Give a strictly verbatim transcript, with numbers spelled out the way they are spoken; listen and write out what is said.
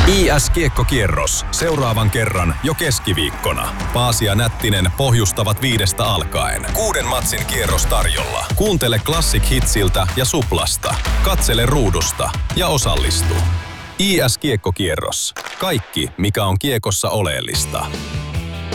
I S-kiekkokierros. Seuraavan kerran jo keskiviikkona. Paasi ja Nättinen pohjustavat viidestä alkaen. Kuuden matsin kierros tarjolla. Kuuntele Classic Hitsiltä ja Suplasta. Katsele ruudusta ja osallistu. I S-kiekkokierros. Kaikki, mikä on kiekossa oleellista.